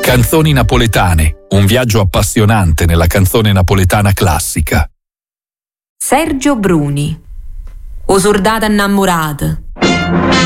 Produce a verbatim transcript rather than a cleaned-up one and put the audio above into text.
Canzoni napoletane, un viaggio appassionante nella canzone napoletana classica. Sergio Bruni, O soldata innamorata.